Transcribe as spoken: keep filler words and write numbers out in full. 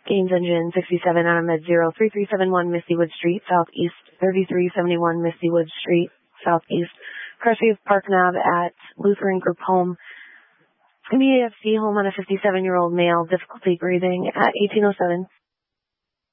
Gaines Engine sixty-seven on a med zero three three seven one Mistywood Street, Southeast thirty-three seventy-one Mistywood Street, Southeast. Car safe park knob at Lutheran Group Home. M E A F C home on a fifty-seven-year-old male, difficulty breathing at eighteen oh seven